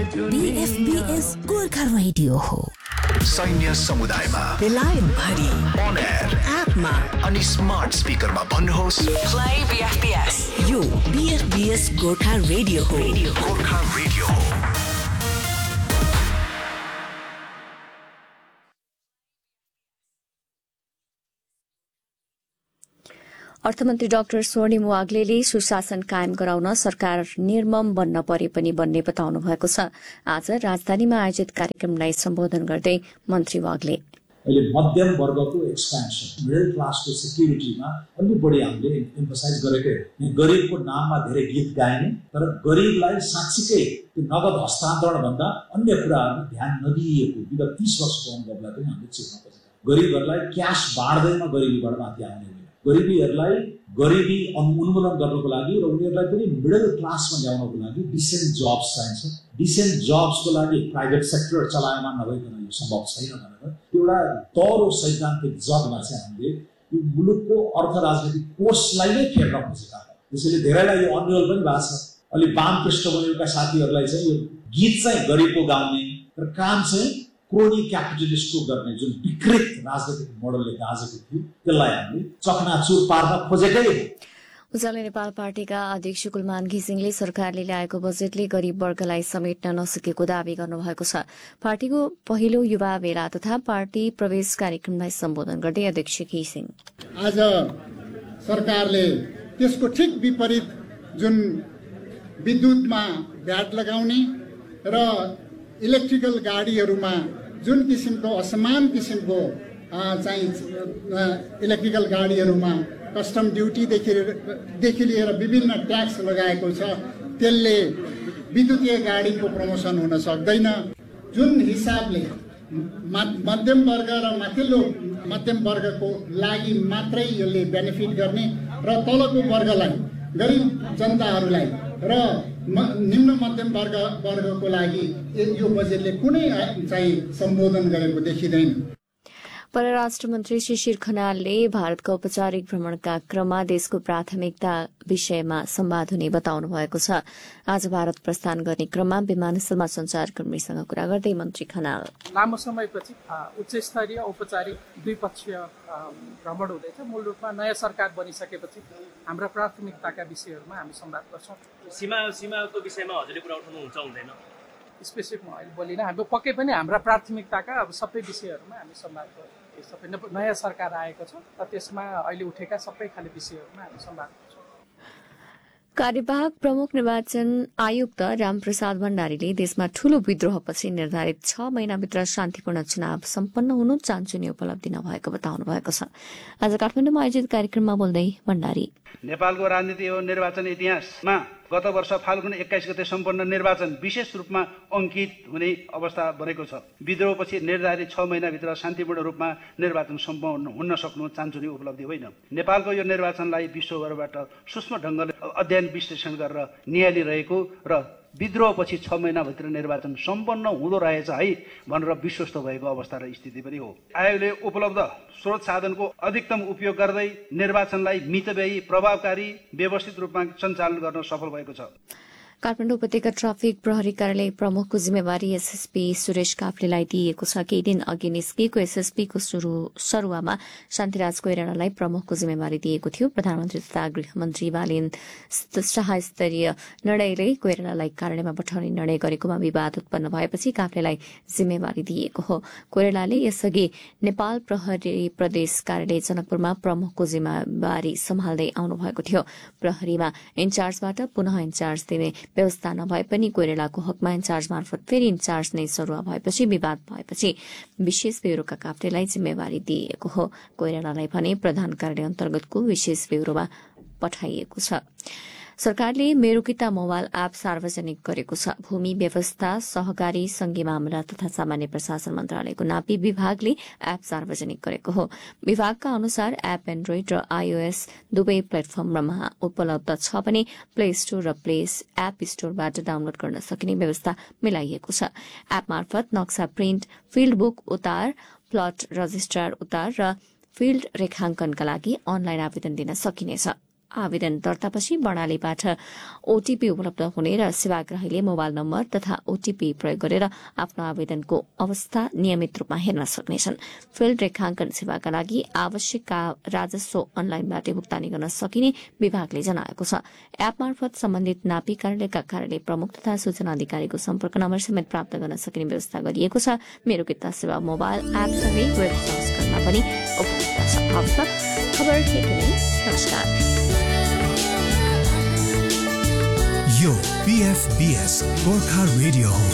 BFBS Gorkha radio हो। सैन्य समुदायमा बेलायत भरि अन एयर एपमा अनि स्मार्ट स्पिकरमा भन्नुहोस् प्ले BFBS। यो BFBS गोर्खा रेडियो हो। गोर्खा रेडियो हो। अर्थमन्त्री डाक्टर स्वर्णिम वाग्लेले सुशासन कायम गराउन सरकार निर्मम बन्न परे पनि भन्ने बताउनु भएको छ। आज राजधानीमा आयोजित कार्यक्रमलाई सम्बोधन गर्दै मन्त्री वाग्ले अहिले मध्यम वर्गको एक्सपेन्सन, मिडल क्लासको सेक्युरिटीमा अलि बढी हामीले एम्फसाइज गरेकै हो। गरिबको नाममा धेरै गीत गाइने, तर गरिबलाई साँच्चीकै त्यो नगद हस्तान्तरण भन्दा अन्य कुराहरूमा ध्यान नदिएको विगत 30 वर्षको अनुभवलाई पनि हामीले चिन्न पर्छ। गरिबहरूलाई क्यास बाँड्दैमा गरिबीबाट माथि आउने होइन। गरिबीहरूलाई गरिबी उन्मूलन गर्नको लागि र उनीहरूलाई पनि मिडल क्लासमा ल्याउनको लागि डिसेन्ट जब्स चाहिन्छ। डिसेन्ट जब्सको लागि प्राइभेट सेक्टर चलायमान नभइकन यो सम्भव छैन भनेर एउटा तरो सैद्धान्तिक जगमा चाहिँ हामीले यो मुलुकको अर्थ राजनीतिक कोषलाई नै फेर्न खोजेका हो। त्यसैले धेरैलाई यो अनरोल पनि भएको छ। अलि वाम पृष्ठभूमिका साथीहरूलाई चाहिँ यो गीत चाहिँ गरिबको गाउने र काम चाहिँ क्रोनी क्यापिटलिस्टको गर्ने जुन विकृत राजनीतिक मोडलले गाजेको थियो त्यसलाई हामीले चकनाचुर पार्न खोजेकै हो। उज्यालो नेपाल पार्टीका अध्यक्ष कुलमान घिसिङले सरकारले ल्याएको बजेटले गरीब वर्गलाई समेट्न नसकेको दावी गर्नुभएको छ। पार्टीको पहिलो युवा भेला तथा पार्टी प्रवेश कार्यक्रमलाई सम्बोधन गर्दै अध्यक्ष घिसिङ आज सरकारले त्यसको ठिक विपरीत जुन विद्युतमा भ्याट लगाउने र इलेक्ट्रिकल गाडीहरूमा जुन किसिमको असमान किसिमको चाहिँ इलेक्ट्रिकल गाडीहरूमा कस्टम ड्युटीदेखि लिएर विभिन्न ट्याक्स लगाएको छ, त्यसले विद्युतीय गाडीको प्रमोसन हुन सक्दैन। जुन हिसाबले मध्यम वर्ग र माथिल्लो मध्यम वर्गको लागि मात्रै यसले बेनिफिट गर्ने र तलको वर्गलाई, गरिब जनताहरूलाई र निम्न मध्यम वर्गको लागि यो बजेटले कुनै चाहिँ सम्बोधन गरेको देखिँदैन। परराष्ट्र मन्त्री शिशिर खनालले भारतको औपचारिक भ्रमणका क्रममा देशको प्राथमिकता विषयमा संवाद हुने बताउनु भएको छ। आज भारत प्रस्थान गर्ने क्रममा विमानस्थलमा संचारकर्मीसँग कुरा गर्दै मन्त्री खनाल लामो समयपछि उच्च स्तरीय औपचारिक द्विपक्षीय भ्रमण हुँदैछ। मूल रूपमा नयाँ सरकार बनिसकेपछि हाम्रा प्राथमिकताका विषयहरूमा हामी संवाद गर्छौँ। सीमाको विषयमा हजुरले कुरा उठाउनुहुन्छ हुँदैन? स्पेसिफिक म अहिले बोलिनँ। हामी पक्कै पनि हाम्रा प्राथमिकताका अब सबै विषयहरूमा हामी संवाद गर्छौँ। सबै नयाँ सरकार आएको छ र त्यसमा अहिले उठेका सबै खाले विषयहरूमा हामी संवाद गर्छौँ। कार्यवाहक प्रमुख निर्वाचन आयुक्त रामप्रसाद भण्डारीले देशमा ठूलो विद्रोहपछि निर्धारित 6 महिनाभित्र शान्तिपूर्ण चुनाव सम्पन्न हुनु चान्चुने उपलब्धि नभएको बताउनु भएको छ। आज काठमाडौँमा आयोजित कार्यक्रममा बोल्दै भण्डारी नेपालको राजनीति एवं निर्वाचन इतिहासमा गत वर्ष फाल्गुन 21 गते सम्पन्न निर्वाचन विशेष रूपमा अंकित हुने अवस्था बनेको छ। विद्रोहपछि निर्धारित 6 महिनाभित्र शान्तिपूर्ण रूपमा निर्वाचन सम्पन्न हुन सक्नु चान्चुने उपलब्धि होइन। नेपालको यो निर्वाचनलाई विश्वभरबाट सूक्ष्म ढङ्गले अध्ययन विश्लेषण गरेर नियालिरहेको र विद्रोहपछि 6 महिनाभित्र निर्वाचन सम्पन्न हुँदो रहेछ है भनेर विश्वस्त भएको अवस्था र स्थिति पनि हो। आयोगले उपलब्ध स्रोत साधनको अधिकतम उपयोग गर्दै निर्वाचनलाई मितव्ययी, प्रभावकारी, व्यवस्थित रूपमा सञ्चालन गर्न सफल भएको छ। काठमाडौँ उपत्यका ट्राफिक प्रहरी कार्यालय प्रमुखको जिम्मेवारी एसएसपी सुरेश काफ्लेलाई दिइएको छ। केही दिन अघि निस्किएको एसएसपीको सरुवामा शान्तिराज कोइरालालाई प्रमुखको जिम्मेवारी दिएको थियो। प्रधानमन्त्री तथा गृहमन्त्री बालेन शाहस्तरीय निर्णयले कोइरालालाई कार्यालयमा पठाउने निर्णय गरेकोमा विवाद उत्पन्न भएपछि काफ्लेलाई जिम्मेवारी दिएको हो। कोइरालाले यसअघि नेपाल प्रहरी प्रदेश कार्यालय जनकपुरमा प्रमुखको जिम्मेवारी सम्हाल्दै आउनुभएको थियो। प्रहरीमा इन्चार्जबाट पुनः इन्चार्ज दिने व्यवस्था नभए पनि कोइरालाको हकमा इन्चार्ज मार्फत फेरि इन्चार्ज नै सरुवा भएपछि विवाद भएपछि विशेष ब्यूरोका काफ्लेलाई जिम्मेवारी दिइएको हो। कोइरालालाई भने प्रधान कार्यालय अन्तर्गतको विशेष ब्यूरोमा पठाइएको छ। सरकारले मेरो किता मोबाइल एप सार्वजनिक गरेको छ। भूमि व्यवस्था, सहकारी, संघीय मामला तथा सामान्य प्रशासन मन्त्रालयको नापी विभागले एप सार्वजनिक गरेको हो। विभागका अनुसार एप एन्ड्रोइड र आइओएस दुवै प्लेटफर्ममा उपलब्ध छ भने प्ले स्टोर र एप स्टोरबाट डाउनलोड गर्न सकिने व्यवस्था मिलाइएको छ। एप मार्फत नक्सा प्रिन्ट, फिल्ड बुक उतार, प्लट रजिस्ट्रार उतार र फिल्ड रेखाङ्कनका लागि अनलाइन आवेदन दिन सकिनेछ। आवेदन दर्तापछि बर्णालीबाट ओटीपी उपलब्ध हुने र सेवाग्राहीले मोबाइल नम्बर तथा ओटीपी प्रयोग गरेर आफ्नो आवेदनको अवस्था नियमित रूपमा हेर्न सक्नेछन्। फिल्ड रेखांकन सेवाका लागि आवश्यक राजस्व अनलाइनबाट भुक्तानी गर्न सकिने विभागले जनाएको छ। एप मार्फत सम्बन्धित नापी कार्यालयका कार्यालय प्रमुख तथा सूचना अधिकारीको सम्पर्क नम्बर समेत प्राप्त गर्न सकिने व्यवस्था गरिएको छ। मेरो किता सेवा मोबाइल एपसँगै वेब संस्करणमा पनि उपलब्ध छ। खबर नमस्कार। यो PFBS गोर्खा रेडियो हो।